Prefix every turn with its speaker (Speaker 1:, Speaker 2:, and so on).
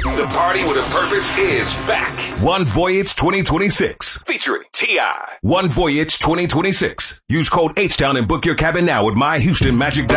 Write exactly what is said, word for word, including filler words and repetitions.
Speaker 1: The Party with a Purpose is back. One Voyage twenty twenty-six featuring T I One Voyage twenty twenty-six. Use code H-Town and book your cabin now at my houston magic dot com.